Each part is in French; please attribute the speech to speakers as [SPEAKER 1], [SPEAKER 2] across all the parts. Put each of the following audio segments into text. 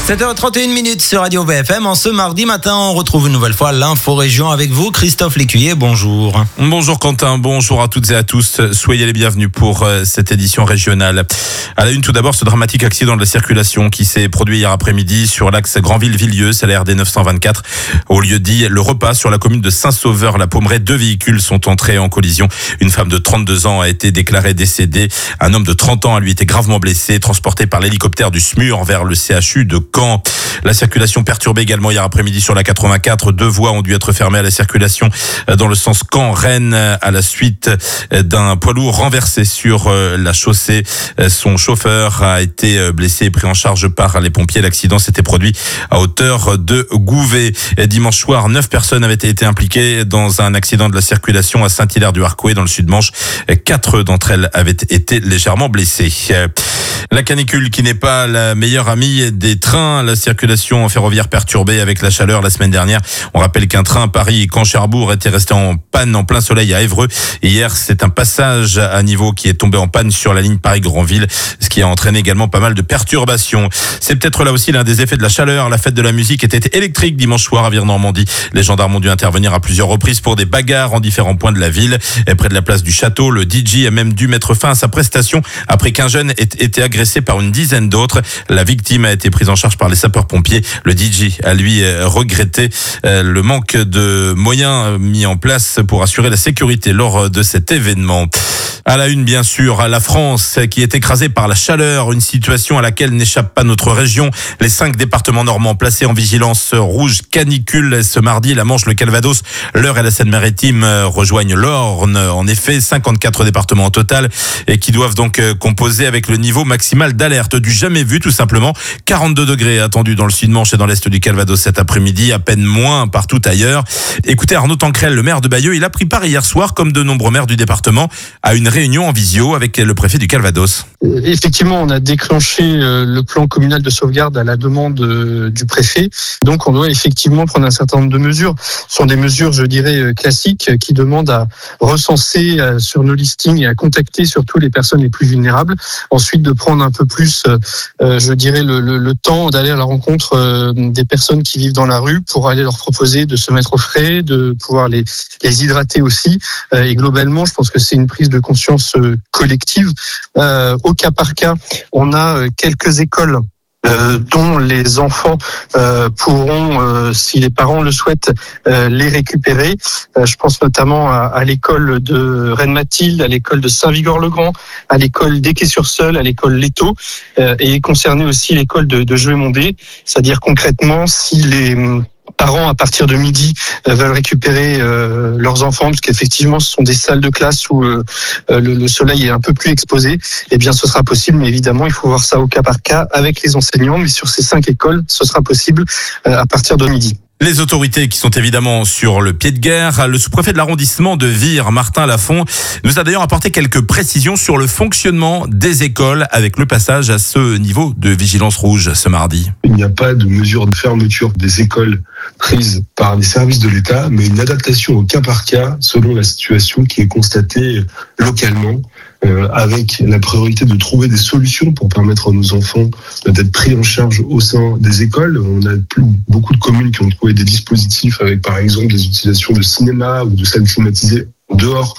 [SPEAKER 1] 7h31 sur Radio VFM. En ce mardi matin, on retrouve une nouvelle fois l'info région avec vous, Christophe Lécuyer. Bonjour.
[SPEAKER 2] Bonjour Quentin, bonjour à toutes et à tous. Soyez les bienvenus pour cette édition régionale. À la une, tout d'abord, ce dramatique accident de la circulation qui s'est produit hier après-midi sur l'axe Granville-Villieu, c'est la RD 924. Au lieu dit Le Repas, sur la commune de Saint-Sauveur-la-Pommeraye, 2 véhicules sont entrés en collision. Une femme de 32 ans a été déclarée décédée. Un homme de 30 ans a lui été gravement blessé, transporté par l'hélicoptère du SMUR vers le CHU de Caen. La circulation perturbée également hier après-midi sur la 84. 2 voies ont dû être fermées à la circulation dans le sens Caen-Rennes à la suite d'un poids lourd renversé sur la chaussée. Son chauffeur a été blessé et pris en charge par les pompiers. L'accident s'était produit à hauteur de Gouvet. Dimanche soir, 9 personnes avaient été impliquées dans un accident de la circulation à Saint-Hilaire-du-Harcouët dans le Sud-Manche. 4 d'entre elles avaient été légèrement blessées. La canicule qui n'est pas la meilleure amie des trains. La circulation ferroviaire perturbée avec la chaleur la semaine dernière. On rappelle qu'un train Paris-Caen-Cherbourg était resté en panne en plein soleil à Évreux. Hier, c'est un passage à niveau qui est tombé en panne sur la ligne Paris-Granville, ce qui a entraîné également pas mal de perturbations. C'est peut-être là aussi l'un des effets de la chaleur. La fête de la musique était électrique dimanche soir à Vire-Normandie. Les gendarmes ont dû intervenir à plusieurs reprises pour des bagarres en différents points de la ville. Et près de la place du Château, le DJ a même dû mettre fin à sa prestation après qu'un jeune ait été agressé par une dizaine d'autres. La victime a été prise en charge par les sapeurs-pompiers. Le DJ a lui regretté le manque de moyens mis en place pour assurer la sécurité lors de cet événement. À la une, bien sûr, la France qui est écrasée par la chaleur, une situation à laquelle n'échappe pas notre région. Les 5 départements normands placés en vigilance rouge canicule ce mardi, la Manche, le Calvados, l'Eure et la Seine-Maritime rejoignent l'Orne. En effet, 54 départements au total et qui doivent donc composer avec le niveau maximal d'alerte du jamais vu, tout simplement. 42 degrés attendus dans le Sud-Manche et dans l'Est du Calvados cet après-midi, à peine moins partout ailleurs. Écoutez Arnaud Tancrel, le maire de Bayeux, il a pris part hier soir, comme de nombreux maires du département, à une réunion en visio avec le préfet du Calvados.
[SPEAKER 3] Effectivement, on a déclenché le plan communal de sauvegarde à la demande du préfet. Donc, on doit effectivement prendre un certain nombre de mesures. Ce sont des mesures, je dirais, classiques qui demandent à recenser sur nos listings et à contacter surtout les personnes les plus vulnérables. Ensuite, de prendre un peu plus, je dirais, le temps d'aller à la rencontre des personnes qui vivent dans la rue pour aller leur proposer de se mettre au frais, de pouvoir les hydrater aussi. Et globalement, je pense que c'est une prise de conscience collective. Au cas par cas, on a quelques écoles dont les enfants pourront, si les parents le souhaitent, les récupérer. Je pense notamment à l'école de Rennes-Mathilde, à l'école de Saint-Vigor-le-Grand, à l'école d'Équay-sur-Seul, à l'école Leto, et concerner aussi l'école de Joué-Mondé. C'est-à-dire concrètement, si les parents, à partir de midi, veulent récupérer leurs enfants, parce qu'effectivement, ce sont des salles de classe où le soleil est un peu plus exposé, eh bien, ce sera possible, mais évidemment, il faut voir ça au cas par cas avec les enseignants, mais sur ces 5 écoles, ce sera possible à partir de midi.
[SPEAKER 2] Les autorités qui sont évidemment sur le pied de guerre. Le sous-préfet de l'arrondissement de Vire, Martin Lafont, nous a d'ailleurs apporté quelques précisions sur le fonctionnement des écoles avec le passage à ce niveau de vigilance rouge ce mardi.
[SPEAKER 4] Il n'y a pas de mesure de fermeture des écoles prises par les services de l'État, mais une adaptation au cas par cas selon la situation qui est constatée localement, avec la priorité de trouver des solutions pour permettre à nos enfants d'être pris en charge au sein des écoles. On a beaucoup de communes qui ont trouvé des dispositifs avec par exemple des utilisations de cinéma ou de salles climatisées dehors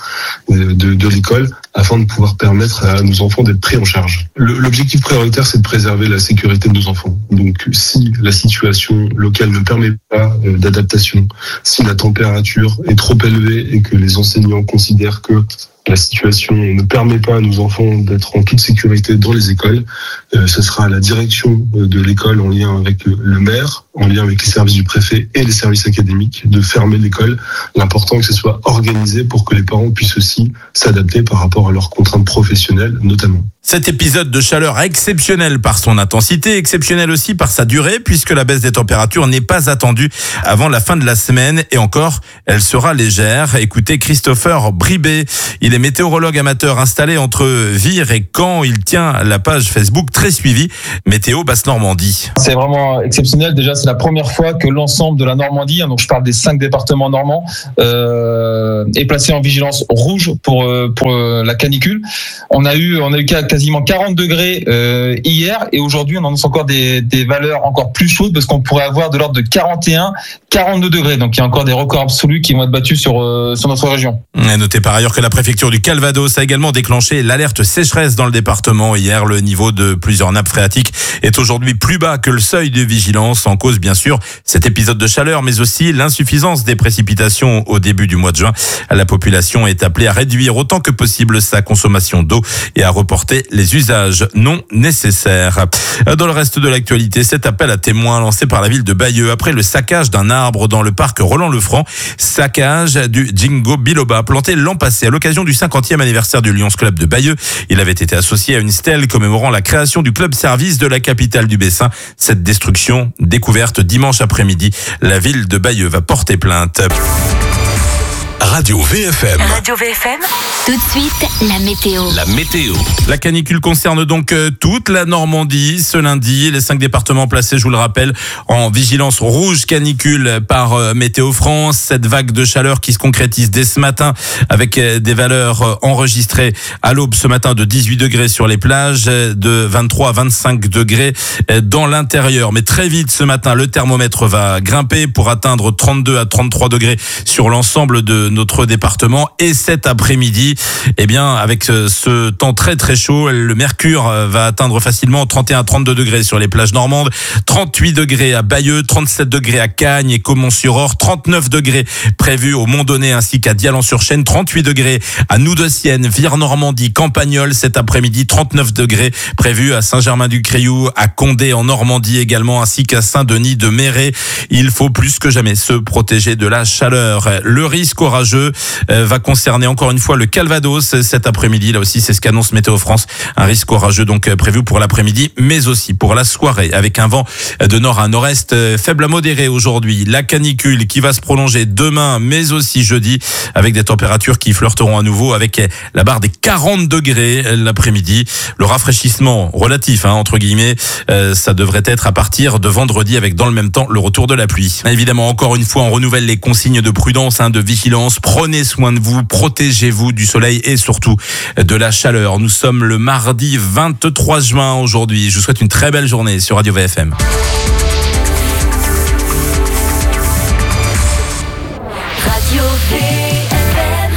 [SPEAKER 4] de l'école afin de pouvoir permettre à nos enfants d'être pris en charge. L'objectif prioritaire, c'est de préserver la sécurité de nos enfants. Donc, si la situation locale ne permet pas d'adaptation, si la température est trop élevée et que les enseignants considèrent que la situation ne permet pas à nos enfants d'être en toute sécurité dans les écoles, ce sera à la direction de l'école en lien avec le maire, en lien avec les services du préfet et les services académiques de fermer l'école. L'important est que ce soit organisé pour que les parents puissent aussi s'adapter par rapport à leurs contraintes professionnelles notamment.
[SPEAKER 2] Cet épisode de chaleur exceptionnel par son intensité, exceptionnel aussi par sa durée, puisque la baisse des températures n'est pas attendue avant la fin de la semaine, et encore, elle sera légère. Écoutez Christopher Bribé, il est météorologue amateur installé entre Vire et Caen. Il tient la page Facebook très suivie Météo Basse-Normandie.
[SPEAKER 5] C'est vraiment exceptionnel. Déjà, c'est c'est la première fois que l'ensemble de la Normandie, donc je parle des 5 départements normands, est placé en vigilance rouge pour la canicule. On a eu quasiment 40 degrés hier, et aujourd'hui on annonce encore des valeurs encore plus chaudes, parce qu'on pourrait avoir de l'ordre de 41, 42 degrés. Donc il y a encore des records absolus qui vont être battus sur notre région.
[SPEAKER 2] Et notez par ailleurs que la préfecture du Calvados a également déclenché l'alerte sécheresse dans le département. Hier, le niveau de plusieurs nappes phréatiques est aujourd'hui plus bas que le seuil de vigilance, en cause bien sûr cet épisode de chaleur, mais aussi l'insuffisance des précipitations au début du mois de juin. La population est appelée à réduire autant que possible sa consommation d'eau et à reporter les usages non nécessaires. Dans le reste de l'actualité, cet appel à témoins lancé par la ville de Bayeux après le saccage d'un arbre dans le parc Roland-le-Franc, saccage du Jingo Biloba planté l'an passé à l'occasion du 50e anniversaire du Lions Club de Bayeux. Il avait été associé à une stèle commémorant la création du club service de la capitale du Bessin. Cette destruction, découverte dimanche après-midi, la ville de Bayeux va porter plainte.
[SPEAKER 6] Radio VFM.
[SPEAKER 7] Radio VFM. Tout de suite, la météo.
[SPEAKER 6] La météo.
[SPEAKER 2] La canicule concerne donc toute la Normandie ce lundi. Les 5 départements placés, je vous le rappelle, en vigilance rouge canicule par Météo France. Cette vague de chaleur qui se concrétise dès ce matin avec des valeurs enregistrées à l'aube ce matin de 18 degrés sur les plages, de 23 à 25 degrés dans l'intérieur. Mais très vite ce matin, le thermomètre va grimper pour atteindre 32 à 33 degrés sur l'ensemble de notre département. Et cet après-midi, eh bien, avec ce temps très très chaud, le mercure va atteindre facilement 31 à 32 degrés sur les plages normandes, 38 degrés à Bayeux, 37 degrés à Cagnes et Caumont-sur-Orge, 39 degrés prévus au Mont-Donné ainsi qu'à Dialan-sur-Chêne, 38 degrés à Noudessienne, Vire-Normandie, Campagnol cet après-midi, 39 degrés prévus à Saint-Germain-du-Crioux, à Condé en Normandie également, ainsi qu'à Saint-Denis de Méré. Il faut plus que jamais se protéger de la chaleur. Le risque orageux va concerner encore une fois le Calvados cet après-midi. Là aussi, c'est ce qu'annonce Météo France. Un risque orageux donc prévu pour l'après-midi, mais aussi pour la soirée, avec un vent de nord à nord-est faible à modéré aujourd'hui. La canicule qui va se prolonger demain, mais aussi jeudi, avec des températures qui flirteront à nouveau avec la barre des 40 degrés l'après-midi. Le rafraîchissement relatif, entre guillemets, ça devrait être à partir de vendredi, avec dans le même temps le retour de la pluie. Évidemment, encore une fois, on renouvelle les consignes de prudence, de vigilance. Prenez soin de vous, protégez-vous du soleil et surtout de la chaleur. Nous sommes le mardi 23 juin aujourd'hui. Je vous souhaite une très belle journée sur Radio VFM.
[SPEAKER 7] Radio VFM.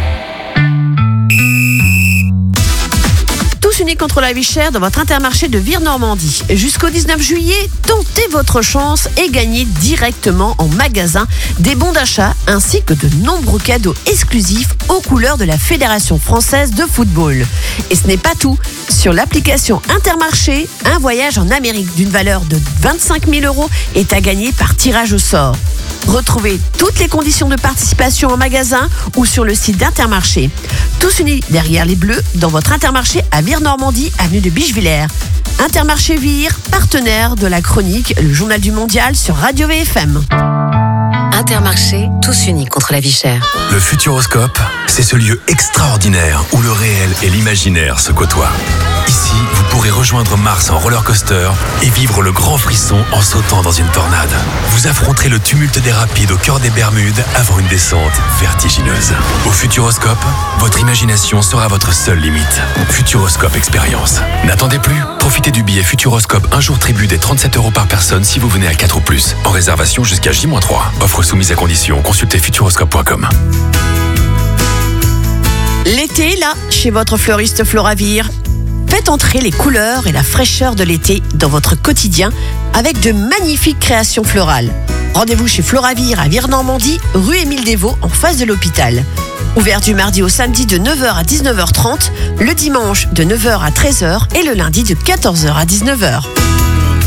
[SPEAKER 8] Tous unis contre la vie chère dans votre Intermarché de Vire-Normandie. Jusqu'au 19 juillet, tentez votre chance et gagnez directement en magasin des bons d'achat ainsi que de nombreux cadeaux exclusifs aux couleurs de la Fédération française de football. Et ce n'est pas tout. Sur l'application Intermarché, un voyage en Amérique d'une valeur de 25 000 € est à gagner par tirage au sort. Retrouvez toutes les conditions de participation en magasin ou sur le site d'Intermarché. Tous unis derrière les Bleus dans votre Intermarché à Vire-Normandie, avenue de Bichevillers. Intermarché Vire, partenaire de la chronique Le Journal du Mondial sur Radio VFM.
[SPEAKER 7] Intermarché, tous unis contre la vie chère.
[SPEAKER 6] Le Futuroscope, c'est ce lieu extraordinaire où le réel et l'imaginaire se côtoient. Ici, vous pourrez rejoindre Mars en roller coaster et vivre le grand frisson en sautant dans une tornade. Vous affronterez le tumulte des rapides au cœur des Bermudes avant une descente vertigineuse. Au Futuroscope, votre imagination sera votre seule limite. Futuroscope Expérience. N'attendez plus, profitez du billet Futuroscope un jour tribu des 37 € par personne si vous venez à 4 ou plus. En réservation jusqu'à J-3. Offre soumise à condition. Consultez futuroscope.com.
[SPEAKER 8] L'été est là, chez votre fleuriste Floravir. Faites entrer les couleurs et la fraîcheur de l'été dans votre quotidien avec de magnifiques créations florales. Rendez-vous chez Floravir à Vire-Normandie, rue Émile Desvaux, en face de l'hôpital. Ouvert du mardi au samedi de 9h à 19h30, le dimanche de 9h à 13h et le lundi de 14h à 19h.